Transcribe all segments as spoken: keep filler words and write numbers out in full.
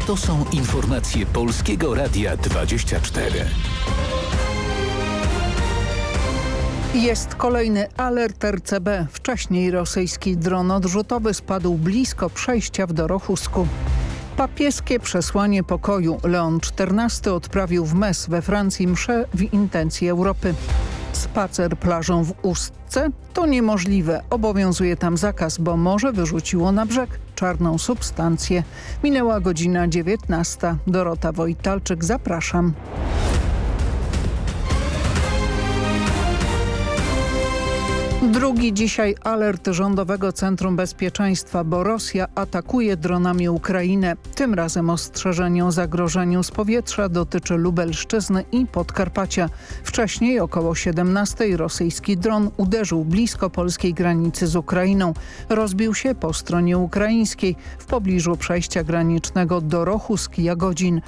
To są informacje Polskiego Radia dwadzieścia cztery. Jest kolejny alert R C B. Wcześniej rosyjski dron odrzutowy spadł blisko przejścia w Dorochusku. Papieskie przesłanie pokoju. Leon czternasty odprawił w Metz we Francji mszę w intencji Europy. Spacer plażą w Ustce? To niemożliwe. Obowiązuje tam zakaz, bo morze wyrzuciło na brzeg czarną substancję. Minęła godzina dziewiętnasta. Dorota Wojtalczyk, zapraszam. Drugi dzisiaj alert Rządowego Centrum Bezpieczeństwa, bo Rosja atakuje dronami Ukrainę. Tym razem ostrzeżenie o zagrożeniu z powietrza dotyczy Lubelszczyzny i Podkarpacia. Wcześniej około siedemnastej rosyjski dron uderzył blisko polskiej granicy z Ukrainą. Rozbił się po stronie ukraińskiej w pobliżu przejścia granicznego Dorochusk-Jagodzin.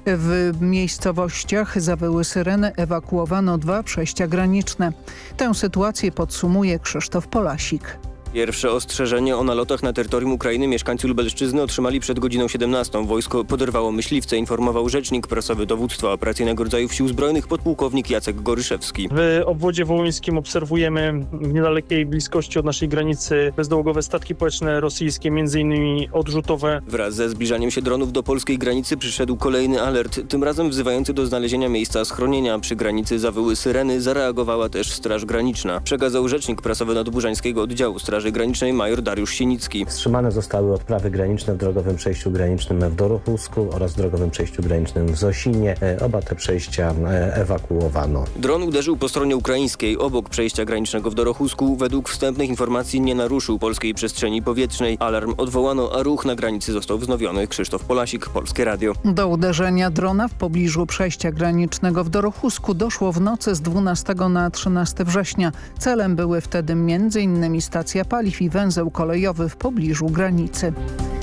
W miejscowościach zawyły syreny, ewakuowano dwa przejścia graniczne. Tę sytuację podsumuje Krzysztof Polasik. Pierwsze ostrzeżenie o nalotach na terytorium Ukrainy mieszkańcy Lubelszczyzny otrzymali przed godziną siedemnastą. Wojsko poderwało myśliwce, informował rzecznik prasowy Dowództwa Operacyjnego Rodzajów Sił Zbrojnych podpułkownik Jacek Goryszewski. W obwodzie wołyńskim obserwujemy w niedalekiej bliskości od naszej granicy bezzałogowe statki powietrzne rosyjskie, między innymi odrzutowe. Wraz ze zbliżaniem się dronów do polskiej granicy przyszedł kolejny alert, tym razem wzywający do znalezienia miejsca schronienia. Przy granicy zawyły syreny, zareagowała też Straż Graniczna. Przekazał rzecznik prasowy Nadburzańskiego Oddziału Straży Granicznej major Dariusz Sienicki. Wstrzymane zostały odprawy graniczne w drogowym przejściu granicznym w Dorochusku oraz drogowym przejściu granicznym w Zosinie. Oba te przejścia ewakuowano. Dron uderzył po stronie ukraińskiej, obok przejścia granicznego w Dorochusku. Według wstępnych informacji nie naruszył polskiej przestrzeni powietrznej. Alarm odwołano, a ruch na granicy został wznowiony. Krzysztof Polasik, Polskie Radio. Do uderzenia drona w pobliżu przejścia granicznego w Dorochusku doszło w nocy z dwunastego na trzynastego września. Celem były wtedy między innymi stacja paliw i węzeł kolejowy w pobliżu granicy.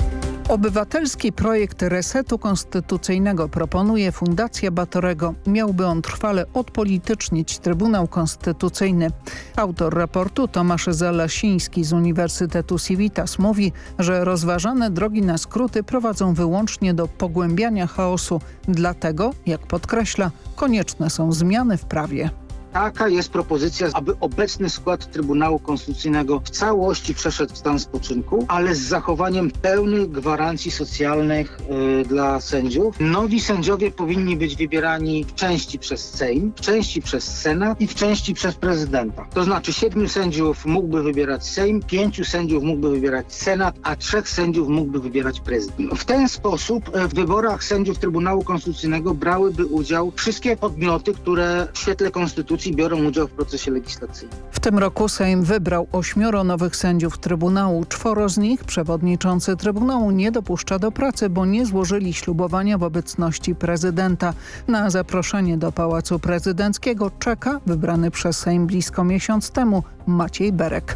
Obywatelski projekt resetu konstytucyjnego proponuje Fundacja Batorego. Miałby on trwale odpolitycznić Trybunał Konstytucyjny. Autor raportu Tomasz Zalasiński z Uniwersytetu Civitas mówi, że rozważane drogi na skróty prowadzą wyłącznie do pogłębiania chaosu. Dlatego, jak podkreśla, konieczne są zmiany w prawie. Taka jest propozycja, aby obecny skład Trybunału Konstytucyjnego w całości przeszedł w stan spoczynku, ale z zachowaniem pełnych gwarancji socjalnych yy, dla sędziów. Nowi sędziowie powinni być wybierani w części przez Sejm, w części przez Senat i w części przez prezydenta. To znaczy siedmiu sędziów mógłby wybierać Sejm, pięciu sędziów mógłby wybierać Senat, a trzech sędziów mógłby wybierać prezydent. W ten sposób w wyborach sędziów Trybunału Konstytucyjnego brałyby udział wszystkie podmioty, które w świetle Konstytucji biorą udział w procesie legislacyjnym. W tym roku Sejm wybrał ośmioro nowych sędziów Trybunału. Czworo z nich przewodniczący Trybunału nie dopuszcza do pracy, bo nie złożyli ślubowania w obecności prezydenta. Na zaproszenie do Pałacu Prezydenckiego czeka wybrany przez Sejm blisko miesiąc temu Maciej Berek.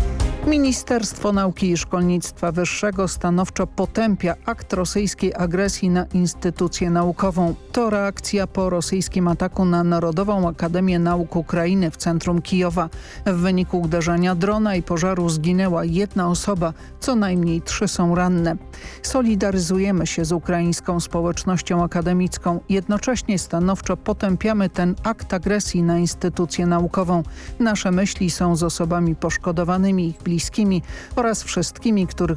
Ministerstwo Nauki i Szkolnictwa Wyższego stanowczo potępia akt rosyjskiej agresji na instytucję naukową. To reakcja po rosyjskim ataku na Narodową Akademię Nauk Ukrainy w centrum Kijowa. W wyniku uderzenia drona i pożaru zginęła jedna osoba, co najmniej trzy są ranne. Solidaryzujemy się z ukraińską społecznością akademicką. Jednocześnie stanowczo potępiamy ten akt agresji na instytucję naukową. Nasze myśli są z osobami poszkodowanymi, ich bliskimi oraz wszystkimi, których